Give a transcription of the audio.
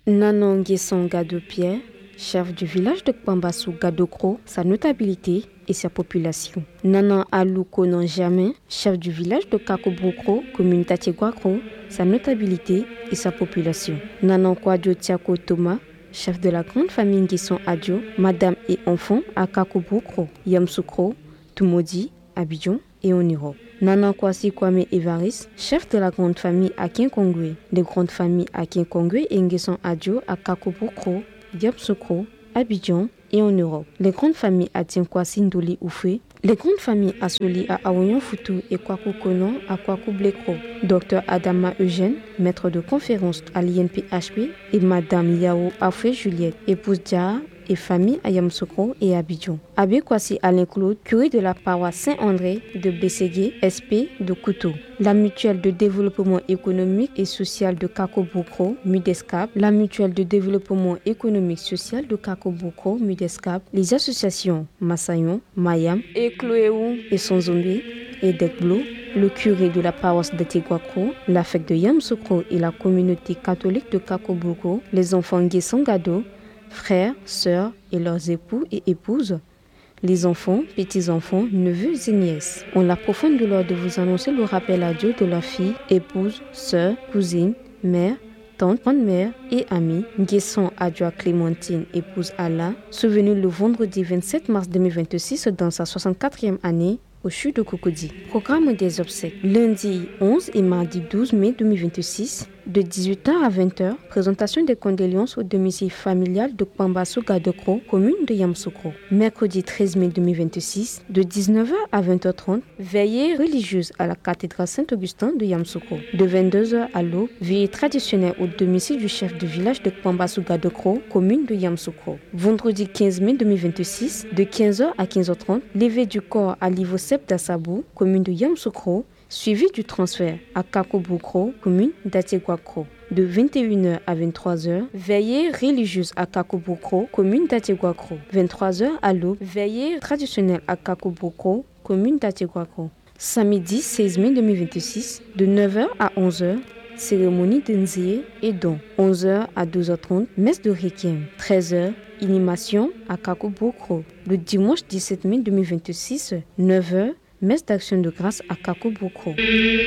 Nanon Nguesson Gado Pierre, chef du village de Kpambassou Gadokro, sa notabilité et sa population. Nanan Alou Konan Jamin, chef du village de Kakobrokro, commune Tatiegwakro, sa notabilité et sa population. Nanan Kwadjo Tiako Thomas, chef de la grande famille Nguesson Adio, madame et enfants à Kakobrokro, Yamsoukro, Tumodi, Abidjan et en Europe. Nanan Kwasi Kwame Evaris, chef de la grande famille à Kinkongwe, des grandes familles à Kinkongwe et Nguesson Adio à Kakobrokro, Yamsoukro, Abidjan et en Europe. Les grandes familles à Tienkwasi Ndoli Oufé, les grandes familles à Soli à Aoyon Foutou et Kwaku Konon à Kwaku Blekro. Dr Adama Eugène, maître de conférence à l'INPHP, et Madame Yao Afé Juliette, épouse Dia et famille à Yamsoukro et Abidjan. Abbé Kwasi Alain Claude, curé de la paroisse Saint-André de Bességué, SP de Koutou. La mutuelle de développement économique et social de Kakobrokro, MUDESCAP. La mutuelle de développement économique social de Kakobrokro, MUDESCAP. Les associations Massayon, Mayam, et Chloéou et Sonzombe et Dekblo. Le curé de la paroisse de Tegwakro, la fête de Yamsoukro et la communauté catholique de Kakobrokro. Les enfants Nguesson Gado, frères, sœurs et leurs époux et épouses, les enfants, petits-enfants, neveux et nièces. On la profonde douleur de vous annoncer le rappel à Dieu de leurs filles, épouses, sœurs, cousines, mères, tantes, grand-mères et amies. Nguesson Adjoa Clémentine, épouse Allah, souvenue le vendredi 27 mars 2026 dans sa 64e année au CHU de Cocody. Programme des obsèques. Lundi 11 et mardi 12 mai 2026, de 18h à 20h, présentation des condoléances au domicile familial de Kpambassou Gadokro, commune de Yamsoukro. Mercredi 13 mai 2026, de 19h à 20h30, veillée religieuse à la cathédrale Saint-Augustin de Yamsoukro. De 22h à l'aube, veillée traditionnelle au domicile du chef du village de Kpambassou Gadokro, commune de Yamsoukro. Vendredi 15 mai 2026, de 15h à 15h30, levée du corps à l'Ivosep d'Assabou, commune de Yamsoukro, suivi du transfert à Kakobrokro, commune d'Atiegwakro. De 21h à 23h, veillée religieuse à Kakobrokro, commune d'Atiegwakro. 23h à l'aube, veillée traditionnelle à Kakobrokro, commune d'Atiegwakro. Samedi 16 mai 2026, de 9h à 11h, cérémonie de Nzé et don. 11h à 12h30, messe de Requiem. 13h, inhumation à Kakobrokro. Le dimanche 17 mai 2026, 9h, messe d'action de grâce à Kakobrokro.